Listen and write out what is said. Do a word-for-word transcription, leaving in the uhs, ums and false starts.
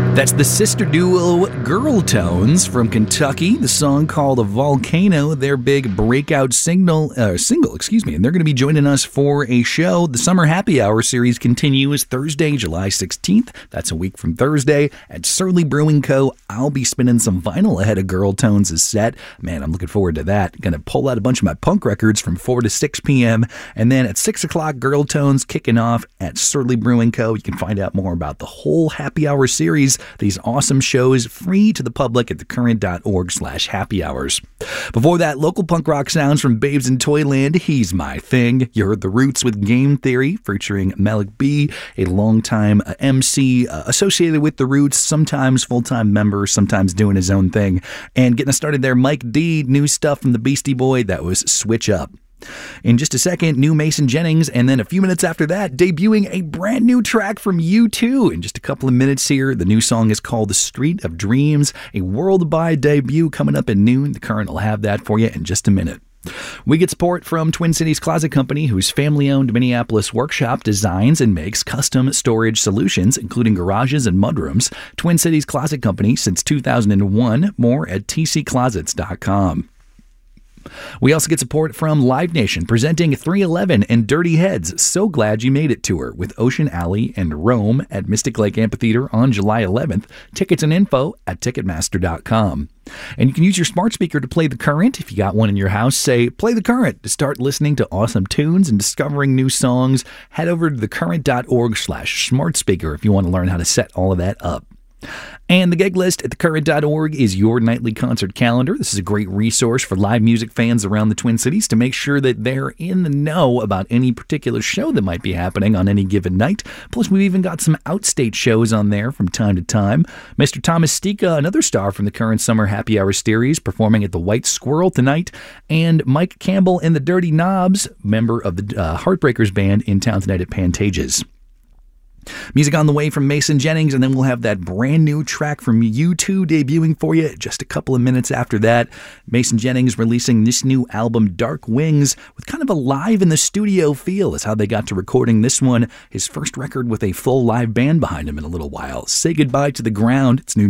That's the sister duo Girl Tones from Kentucky. The song called Volcano, their big breakout signal, uh, single, excuse me. And they're going to be joining us for a show. The Summer Happy Hour series continues Thursday, July sixteenth. That's a week from Thursday at Surly Brewing Co. I'll be spinning some vinyl ahead of Girl Tones' set. Man, I'm looking forward to that. Going to pull out a bunch of my punk records from four to six p.m. And then at six o'clock, Girl Tones kicking off at Surly Brewing Co. You can find out more about the whole Happy Hour series. These awesome shows free to the public at thecurrent.org slash happy hours. Before that, local punk rock sounds from Babes in Toyland, He's My Thing. You heard The Roots with Game Theory featuring Malik B, a longtime uh, M C uh, associated with The Roots, sometimes full-time member, sometimes doing his own thing. And getting us started there, Mike D, new stuff from the Beastie Boy, that was Switch Up. In just a second, new Mason Jennings, and then a few minutes after that, debuting a brand new track from U two. In just a couple of minutes here, the new song is called The Street of Dreams, a worldwide debut coming up at noon. The Current will have that for you in just a minute. We get support from Twin Cities Closet Company, whose family-owned Minneapolis workshop designs and makes custom storage solutions, including garages and mudrooms. Twin Cities Closet Company since two thousand one. More at t c closets dot com. We also get support from Live Nation, presenting three eleven and Dirty Heads So Glad You Made It tour with Ocean Alley and Rome at Mystic Lake Amphitheater on July eleventh. Tickets and info at ticketmaster dot com. And you can use your smart speaker to play The Current. If you got one in your house, say, play The Current to start listening to awesome tunes and discovering new songs. Head over to thecurrent.org slash smart speaker if you want to learn how to set all of that up. And the gig list at thecurrent dot org is your nightly concert calendar. This is a great resource for live music fans around the Twin Cities to make sure that they're in the know about any particular show that might be happening on any given night. Plus, we've even got some outstate shows on there from time to time. Mister Thomas Stika, another star from the Current Summer Happy Hour series, performing at the White Squirrel tonight. And Mike Campbell and the Dirty Knobs, member of the uh, Heartbreakers band, in town tonight at Pantages. Music on the way from Mason Jennings, and then we'll have that brand new track from U two debuting for you just a couple of minutes after that. Mason Jennings releasing this new album, Dark Wings, with kind of a live in the studio feel is how they got to recording this one, his first record with a full live band behind him in a little while. Say Goodbye to the Ground. It's new